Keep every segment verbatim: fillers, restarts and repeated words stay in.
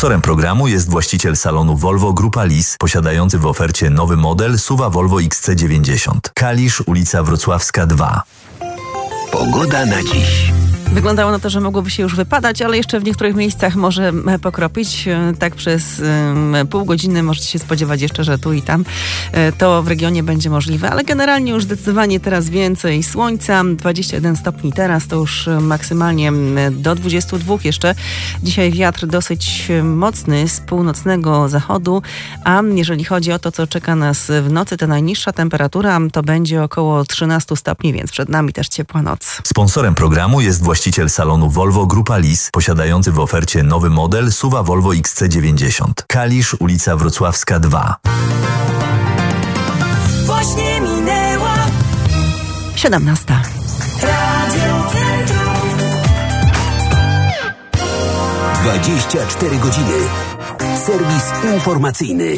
Sponsorem programu jest właściciel salonu Volvo Grupa Lis, posiadający w ofercie nowy model S U V-a Volvo X C dziewięćdziesiąt. Kalisz, ulica Wrocławska dwa. Pogoda na dziś. Wyglądało na to, że mogłoby się już wypadać, ale jeszcze w niektórych miejscach może pokropić. Tak przez pół godziny możecie się spodziewać jeszcze, że tu i tam to w regionie będzie możliwe, ale generalnie już zdecydowanie teraz więcej słońca. dwadzieścia jeden stopni teraz, to już maksymalnie do dwudziestu dwóch jeszcze. Dzisiaj wiatr dosyć mocny z północnego zachodu, a jeżeli chodzi o to, co czeka nas w nocy, to najniższa temperatura to będzie około trzynastu stopni, więc przed nami też ciepła noc. Sponsorem programu jest właściciel salonu Volvo Grupa Lis, posiadający w ofercie nowy model S U V-a Volvo X C dziewięćdziesiąt. Kalisz, ulica Wrocławska dwa. Właśnie minęła siedemnasta. Radio Centrum. dwadzieścia cztery godziny. Serwis informacyjny.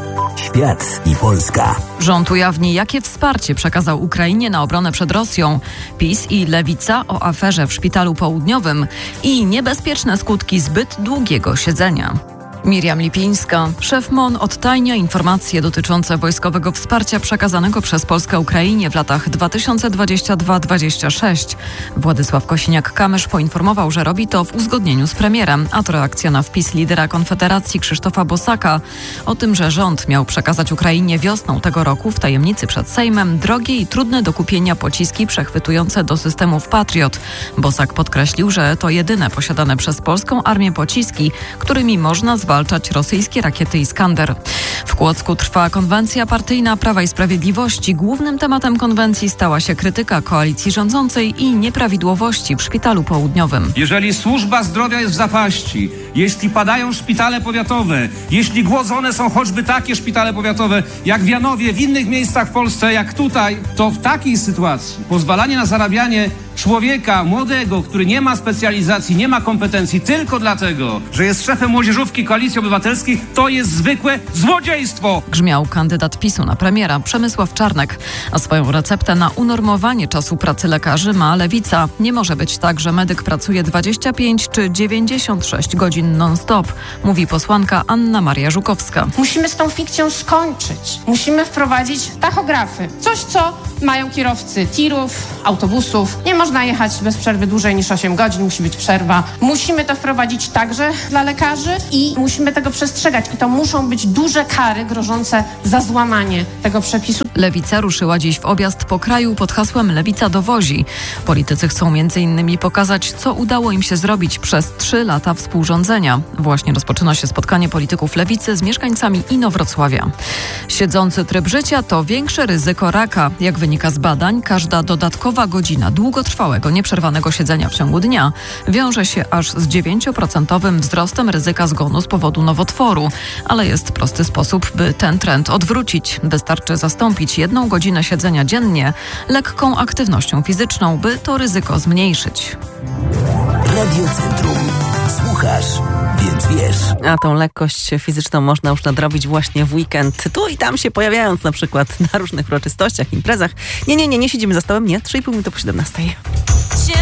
Świat i Polska. Rząd ujawni, jakie wsparcie przekazał Ukrainie na obronę przed Rosją. PiS i Lewica o aferze w Szpitalu Południowym i niebezpieczne skutki zbyt długiego siedzenia. Miriam Lipińska, szef M O N, odtajnia informacje dotyczące wojskowego wsparcia przekazanego przez Polskę Ukrainie w latach dwa tysiące dwudziestym drugim do dwudziestego szóstego. Władysław Kosiniak-Kamysz poinformował, że robi to w uzgodnieniu z premierem, a to reakcja na wpis lidera Konfederacji Krzysztofa Bosaka o tym, że rząd miał przekazać Ukrainie wiosną tego roku w tajemnicy przed Sejmem drogie i trudne do kupienia pociski przechwytujące do systemów Patriot. Bosak podkreślił, że to jedyne posiadane przez polską armię pociski, którymi można zwalczyć zwalczać rosyjskie rakiety Iskander. W Kłodzku trwa konwencja partyjna Prawa i Sprawiedliwości. Głównym tematem konwencji stała się krytyka koalicji rządzącej i nieprawidłowości w Szpitalu Południowym. Jeżeli służba zdrowia jest w zapaści, jeśli padają szpitale powiatowe, jeśli głodzone są choćby takie szpitale powiatowe jak w Janowie, w innych miejscach w Polsce, jak tutaj, to w takiej sytuacji pozwalanie na zarabianie człowieka młodego, który nie ma specjalizacji, nie ma kompetencji tylko dlatego, że jest szefem młodzieżówki Koalicji Obywatelskiej, to jest zwykłe złodziejstwo. Grzmiał kandydat PiSu na premiera Przemysław Czarnek, a swoją receptę na unormowanie czasu pracy lekarzy ma Lewica. Nie może być tak, że medyk pracuje dwadzieścia pięć czy dziewięćdziesiąt sześć godzin non-stop, mówi posłanka Anna Maria Żukowska. Musimy z tą fikcją skończyć. Musimy wprowadzić tachografy. Coś, co mają kierowcy tirów, autobusów. Nie można jechać bez przerwy dłużej niż osiem godzin, musi być przerwa. Musimy to wprowadzić także dla lekarzy i musimy tego przestrzegać. I to muszą być duże kary grożące za złamanie tego przepisu. Lewica ruszyła dziś w objazd po kraju pod hasłem Lewica dowozi. Politycy chcą między innymi pokazać, co udało im się zrobić przez trzy lata współrządzenia. Właśnie rozpoczyna się spotkanie polityków Lewicy z mieszkańcami Inowrocławia. Siedzący tryb życia to większe ryzyko raka. Jak wynika z badań, każda dodatkowa godzina długotrwałego, nieprzerwanego siedzenia w ciągu dnia wiąże się aż z dziewięcioprocentowym wzrostem ryzyka zgonu z powodu nowotworu. Ale jest prosty sposób, by ten trend odwrócić. Wystarczy zastąpić jedną godzinę siedzenia dziennie lekką aktywnością fizyczną, by to ryzyko zmniejszyć. Radio Centrum. Słuchasz, więc wiesz. A tą lekkość fizyczną można już nadrobić właśnie w weekend. Tu i tam się pojawiając na przykład na różnych uroczystościach, imprezach. Nie, nie, nie, nie siedzimy za stołem, nie. trzy i pół minuty po siedemnastej.